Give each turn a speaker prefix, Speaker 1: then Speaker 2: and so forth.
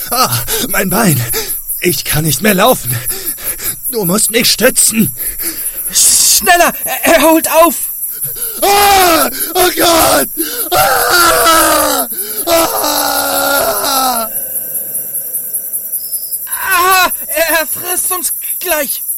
Speaker 1: Mein Bein. Ich kann nicht mehr laufen. Du musst mich stützen.
Speaker 2: Schneller, er holt auf.
Speaker 1: Oh Gott!
Speaker 2: Er frisst uns gleich.